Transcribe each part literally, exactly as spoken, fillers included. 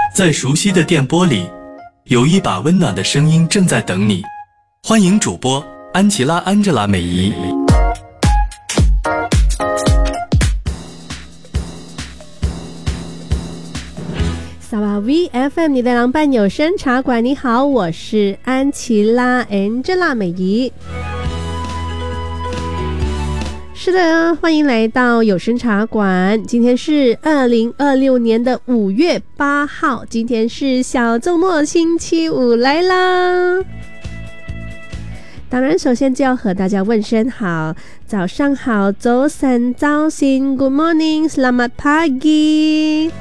在熟悉的电波里，有一把温暖的声音正在等你。欢迎主播安琪拉安吉拉美仪。 萨瓦 V F M 你的狼伴有声茶馆，你好，我是安琪拉 Angela 美仪。是的，欢迎来到有声茶馆。今天是二零二六年的五月八号，今天是小周末，星期五来啦。当然首先就要和大家问声好，早上好，早晨，早晨 Good morning Selamat pagi。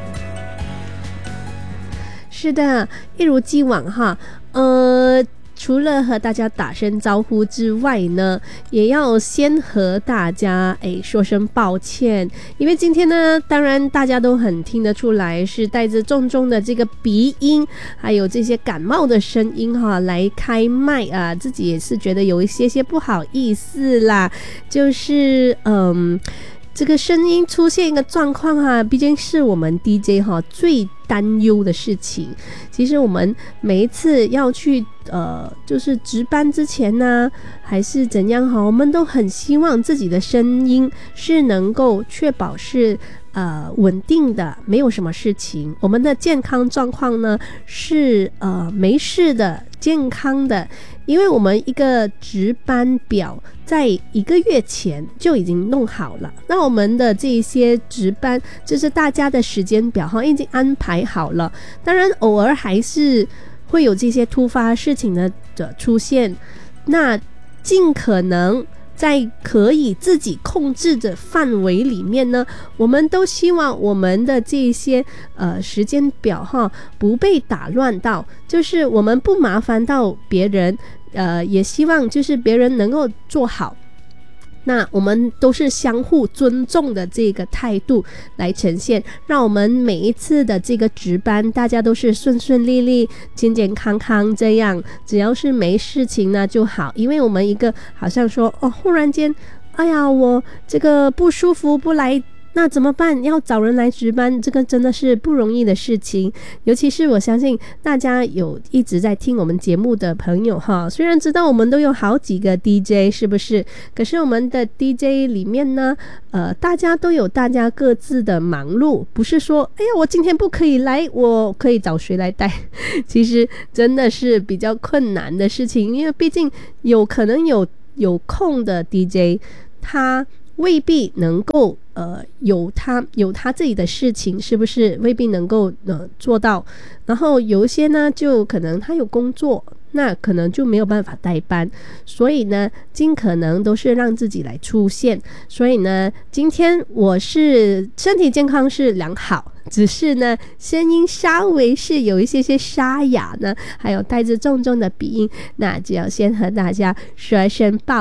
是的，一如既往哈，呃除了和大家打声招呼之外呢，也要先和大家诶说声抱歉，因为今天呢，当然大家都很听得出来是带着重重的这个鼻音，还有这些感冒的声音哈来开麦啊，自己也是觉得有一些些不好意思啦，就是嗯。这个声音出现一个状况哈，毕竟是我们 D J 哈最担忧的事情。其实我们每一次要去呃，就是值班之前呢，还是怎样哈，我们都很希望自己的声音是能够确保是呃稳定的，没有什么事情。我们的健康状况呢是呃没事的，健康的。因为我们一个值班表在一个月前就已经弄好了，那我们的这些值班就是大家的时间表已经安排好了，当然偶尔还是会有这些突发事情的出现，那尽可能在可以自己控制的范围里面呢，我们都希望我们的这些呃时间表哈不被打乱到，就是我们不麻烦到别人，呃也希望就是别人能够做好。那我们都是相互尊重的这个态度来呈现，让我们每一次的这个值班大家都是顺顺利利健健康康，这样只要是没事情呢就好。因为我们一个好像说哦，忽然间哎呀我这个不舒服不来，那怎么办？要找人来值班，这个真的是不容易的事情。尤其是我相信大家有一直在听我们节目的朋友哈，虽然知道我们都有好几个 D J 是不是？可是我们的 D J 里面呢，呃，大家都有大家各自的忙碌，不是说哎呀我今天不可以来，我可以找谁来带？其实真的是比较困难的事情，因为毕竟有可能有有空的 D J 他未必能够呃有他有他自己的事情，是不是未必能够呃做到？然后有一些呢，就可能他有工作，那可能就没有办法代班，所以呢，尽可能都是让自己来出现。所以呢，今天我是身体健康是良好，只是呢，声音稍微是有一些些沙哑呢，还有带着重重的鼻音，那就要先和大家说声抱